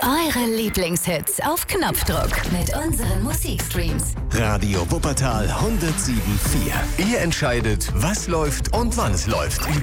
Eure Lieblingshits auf Knopfdruck mit unseren Musikstreams. Radio Wuppertal 107.4. Ihr entscheidet, was läuft und wann es läuft.